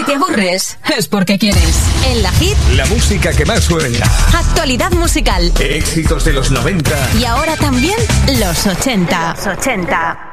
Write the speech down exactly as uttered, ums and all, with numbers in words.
te aburres, es porque quieres. En la Hit, la música que más suena. Actualidad musical. Éxitos de los noventa. Y ahora también los ochenta. Los ochenta.